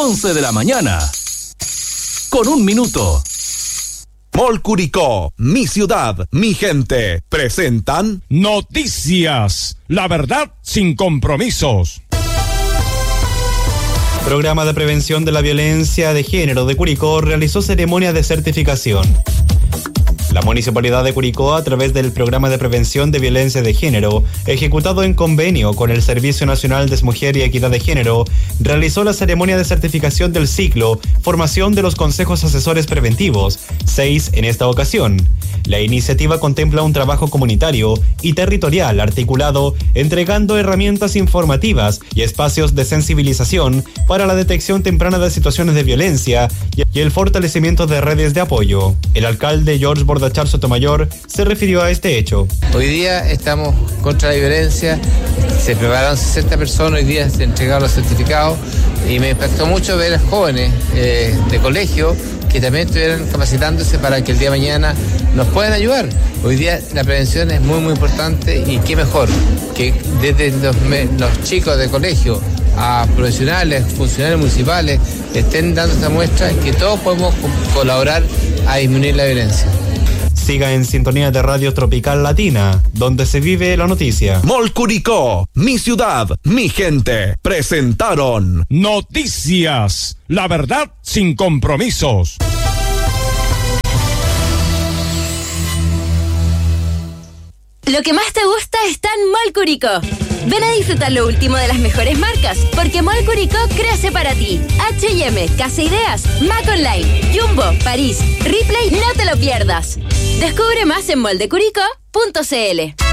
11 de la mañana. Con 1 minuto. Mall Curicó, mi ciudad, mi gente, presentan Noticias, la verdad sin compromisos. Programa de Prevención de la Violencia de Género de Curicó realizó ceremonia de certificación. La Municipalidad de Curicó, a través del Programa de Prevención de Violencia de Género, ejecutado en convenio con el Servicio Nacional de Mujer y Equidad de Género, realizó la ceremonia de certificación del ciclo Formación de los Consejos Asesores Preventivos, 6 en esta ocasión. La iniciativa contempla un trabajo comunitario y territorial articulado, entregando herramientas informativas y espacios de sensibilización para la detección temprana de situaciones de violencia y el fortalecimiento de redes de apoyo. El alcalde George Bordachar Sotomayor se refirió a este hecho. Hoy día estamos contra la violencia, se prepararon 60 personas, hoy día se entregaron los certificados y me impactó mucho ver a jóvenes de colegio que también estuvieran capacitándose para que el día de mañana nos puedan ayudar. Hoy día la prevención es muy muy importante y qué mejor que desde los chicos de colegio a profesionales, funcionarios municipales estén dando esta muestra que todos podemos colaborar a disminuir la violencia. Siga en sintonía de Radio Tropical Latina, donde se vive la noticia. Mall Curicó, mi ciudad, mi gente, presentaron Noticias, la verdad sin compromisos. Lo que más te gusta está en Mall Curicó. Ven a disfrutar lo último de las mejores marcas, porque Mall Curicó crece para ti. H&M, Casa Ideas, Mac Online, Jumbo, París, Ripley, no te lo pierdas. Descubre más en moldecuricó.cl.